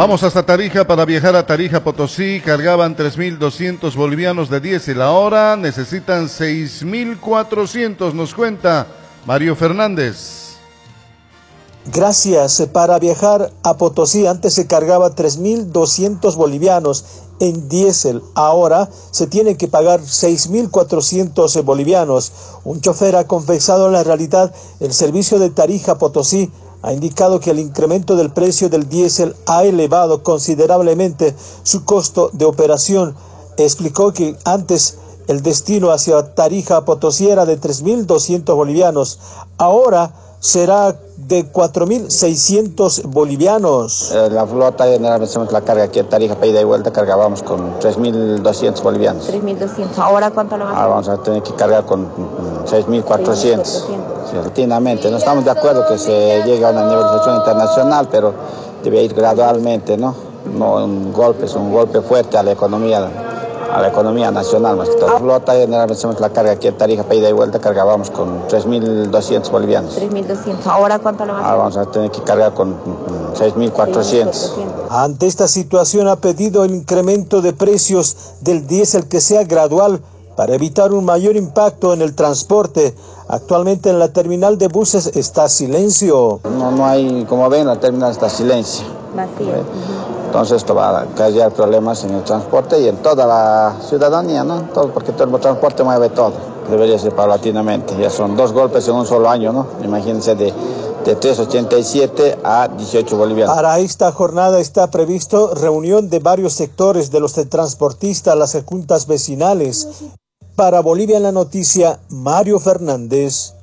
Vamos hasta Tarija para viajar a Tarija, Potosí. Cargaban 3.200 bolivianos de diésel. Ahora necesitan 6.400, nos cuenta Mario Fernández. Gracias. Para viajar a Potosí antes se cargaba 3.200 bolivianos en diésel. Ahora se tiene que pagar 6.400 bolivianos. Un chofer ha confesado la realidad. El servicio de Tarija, Potosí, ha indicado que el incremento del precio del diésel ha elevado considerablemente su costo de operación. Explicó que antes el destino hacia Tarija, Potosí era de 3.200 bolivianos. Ahora será de 4.600 bolivianos. La flota generalmente hacemos la carga aquí en Tarija, para ida y vuelta cargábamos con 3.200 bolivianos. 3.200. ¿Ahora cuánto lo vas a hacer? Ahora vamos a tener que cargar con 6.400. Sí, rutinamente. No estamos de acuerdo que se llegue a una nivelización internacional, pero debe ir gradualmente, ¿no? No un golpe, es un golpe fuerte a la economía nacional más que todo. La flota generalmente hacemos la carga aquí en Tarija, para ida y vuelta cargábamos con 3.200 bolivianos. 3.200. ¿Ahora cuánto lo vas a hacer? Ahora vamos a tener que cargar con 6.400. Ante esta situación ha pedido el incremento de precios del diésel que sea gradual para evitar un mayor impacto en el transporte. Actualmente en la terminal de buses está silencio. No hay, como ven, la terminal está silencio. Vacío. Entonces esto va a causar problemas en el transporte y en toda la ciudadanía, ¿no? Todo, porque todo el transporte mueve todo. Debería ser paulatinamente. Ya son 2 golpes en un solo año, ¿no? Imagínense de 3.87 a 18 bolivianos. Para esta jornada está previsto reunión de varios sectores de los transportistas, las juntas vecinales. Para Bolivia en la Noticia, Mario Fernández.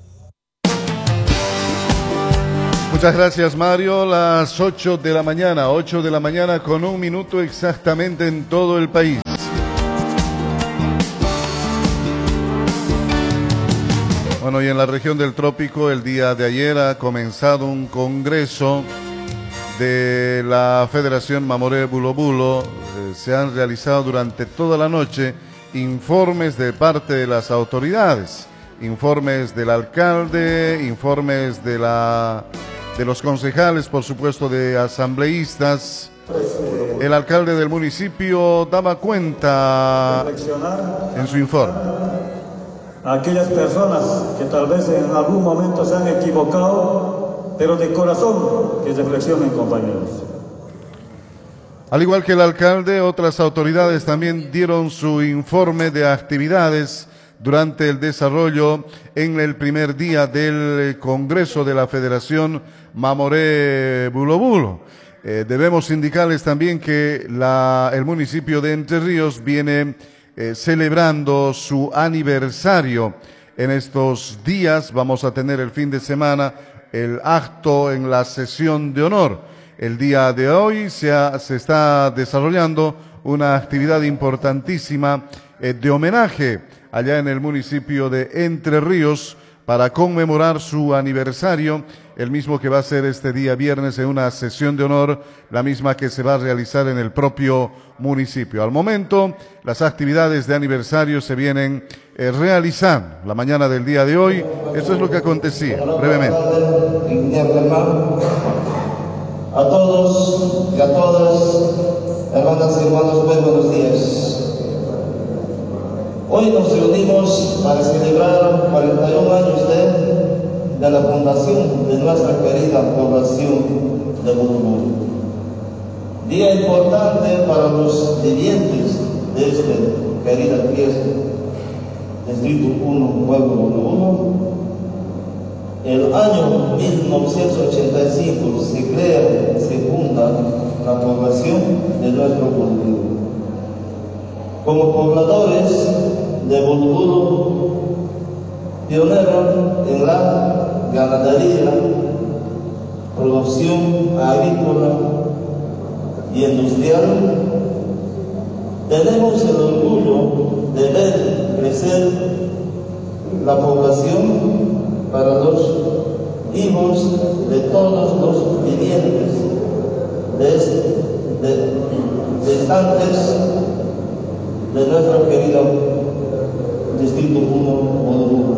Muchas gracias, Mario. Las 8 de la mañana, 8 de la mañana con 1 minuto exactamente en todo el país. Bueno, y en la región del Trópico, el día de ayer ha comenzado un congreso de la Federación Mamoré Bulo Bulo. Se han realizado durante toda la noche informes de parte de las autoridades, informes del alcalde, informes de los concejales, por supuesto, de asambleístas. El alcalde del municipio daba cuenta en su informe. Aquellas personas que tal vez en algún momento se han equivocado, pero de corazón que reflexionen, compañeros. Al igual que el alcalde, otras autoridades también dieron su informe de actividades durante el desarrollo en el primer día del Congreso de la Federación Mamoré Bulo Bulo. Debemos indicarles también que el municipio de Entre Ríos viene celebrando su aniversario. En estos días vamos a tener el fin de semana el acto en la sesión de honor. El día de hoy se está desarrollando una actividad importantísima de homenaje allá en el municipio de Entre Ríos para conmemorar su aniversario, el mismo que va a ser este día viernes en una sesión de honor, la misma que se va a realizar en el propio municipio. Al momento, las actividades de aniversario se vienen realizando la mañana del día de hoy. Eso es lo que acontecía, brevemente. A todos y a todas, hermanas y hermanos, muy buenos días. Hoy nos reunimos para celebrar 41 años de la fundación de nuestra querida población de Bulo Bulo. Día importante para los vivientes de esta querida tierra, Distrito 1, Pueblo Bulo Bulo. El año 1985 se crea, se funda la población de nuestro Bulo Bulo. Como pobladores de Bulo Bulo, pioneros en la ganadería, producción agrícola y industrial, tenemos el orgullo de ver crecer la población para los hijos de todos los vivientes de estantes de nuestro querido Distrito 1, Bulo Bulo.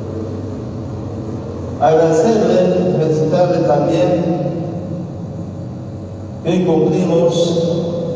Agradecerle, felicitarle también que hoy cumplimos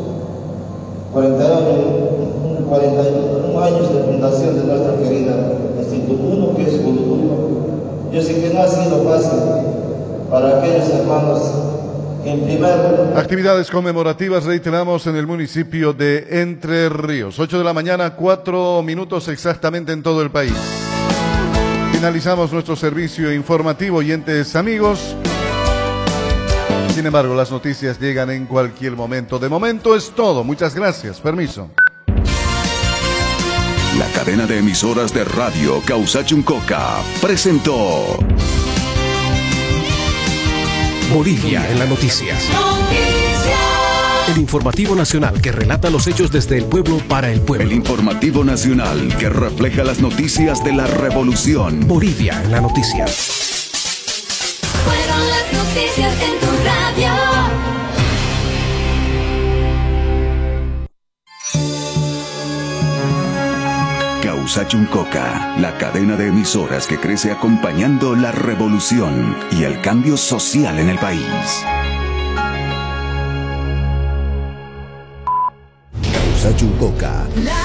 41 años de fundación de nuestra querida Instituto, que es Buluburu. Yo sé que no ha sido fácil para aquellos hermanos que en primer... Actividades conmemorativas, reiteramos, en el municipio de Entre Ríos. 8 de la mañana, 4 minutos exactamente en todo el país. Finalizamos nuestro servicio informativo, oyentes amigos. Sin embargo, las noticias llegan en cualquier momento. De momento es todo. Muchas gracias. Permiso. La cadena de emisoras de radio Causachuncoca presentó Bolivia en las noticias. El informativo nacional que relata los hechos desde el pueblo para el pueblo. El informativo nacional que refleja las noticias de la revolución. Bolivia en las noticias. Fueron las noticias en tu radio. Causachuncoca, la cadena de emisoras que crece acompañando la revolución y el cambio social en el país. Causachuncoca.